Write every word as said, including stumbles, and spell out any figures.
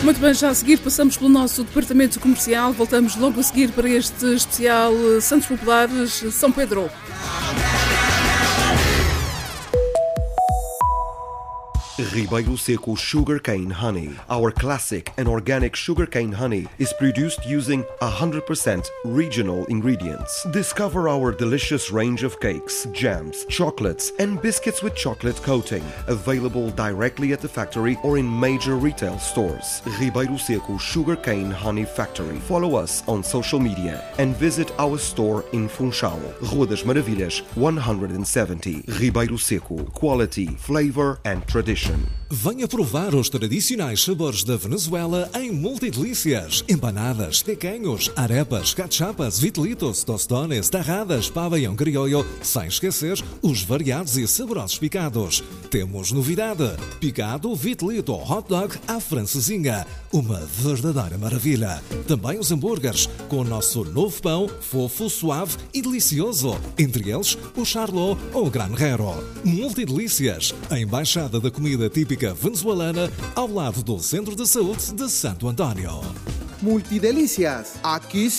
Muito bem, já a seguir passamos pelo nosso departamento comercial. Voltamos logo a seguir para este especial Santos Populares São Pedro. Ribeiro Seco Sugarcane Honey. Our classic and organic sugarcane honey is produced using one hundred percent regional ingredients. Discover our delicious range of cakes, jams, chocolates, and biscuits with chocolate coating. Available directly at the factory or in major retail stores. Ribeiro Seco Sugarcane Honey Factory. Follow us on social media and visit our store in Funchal, Rua das Maravilhas, one hundred seventy. Ribeiro Seco. Quality, flavor, and tradition. Venha provar os tradicionais sabores da Venezuela em multidelícias. Empanadas, tequeños, arepas, cachapas, vitelitos, tostones, tarradas, pabellão criollo, sem esquecer os variados e saborosos picados. Temos novidade: picado, vitelito, hot dog à francesinha. Uma verdadeira maravilha. Também os hambúrgueres, com o nosso novo pão, fofo, suave e delicioso. Entre eles, o charlot ou o granjero. Multidelícias, a embaixada da comida típica venezuelana, ao lado do Centro de Saúde de Santo Antônio. Multidelicias, aquí